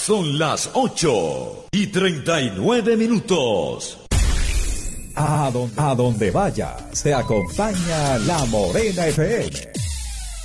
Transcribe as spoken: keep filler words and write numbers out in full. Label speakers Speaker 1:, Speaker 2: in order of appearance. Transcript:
Speaker 1: Son las ocho y treinta y nueve minutos.
Speaker 2: A donde, a donde vaya, se acompaña La Morena F M.